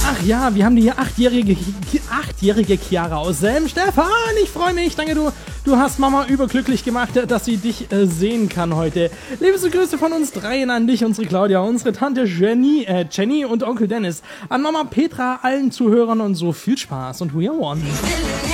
Ach ja, wir haben die achtjährige Chiara aus Selm. Stefan, ich freue mich. Danke, du hast Mama überglücklich gemacht, dass sie dich sehen kann heute. Liebste Grüße von uns dreien an dich, unsere Claudia, unsere Tante Jenny und Onkel Dennis. An Mama Petra, allen Zuhörern und so viel Spaß und we are one.